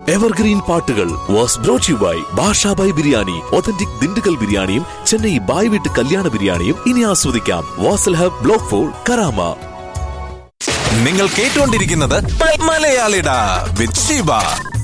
Evergreen പാട്ടുകൾ was brought you by Basha Bhai biryani. Authentic Dindigul ബിരിയാണിയും Chennai bye വീട്ട് കല്യാണ ബിരിയാണിയും ഇനി ആസ്വദിക്കാം വാസൽ ഹബ് ബ്ലോക്ക് 4 കരാമ. നിങ്ങൾ കേട്ടുകൊണ്ടിരിക്കുന്നത് മലയാളിട വിത്ത് ഷീബ.